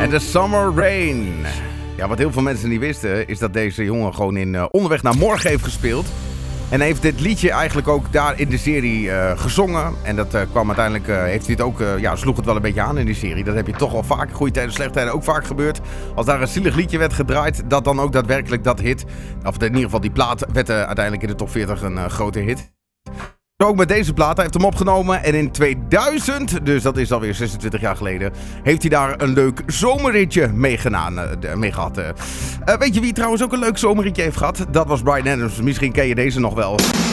En de Summer Rain. Ja, wat heel veel mensen niet wisten, is dat deze jongen gewoon in Onderweg naar Morgen heeft gespeeld. En hij heeft dit liedje eigenlijk ook daar in de serie gezongen. En dat kwam uiteindelijk, heeft hij het ook, sloeg het wel een beetje aan in die serie. Dat heb je toch wel vaak, goede tijden, slechte tijden ook vaak gebeurd. Als daar een zielig liedje werd gedraaid, dat dan ook daadwerkelijk dat hit, of in ieder geval die plaat, werd uiteindelijk in de top 40 een grote hit. Ook met deze plaat, hij heeft hem opgenomen en in 2000, dus dat is alweer 26 jaar geleden, heeft hij daar een leuk zomerritje mee gehad. Weet je wie trouwens ook een leuk zomerritje heeft gehad? Dat was Bryan Adams, misschien ken je deze nog wel.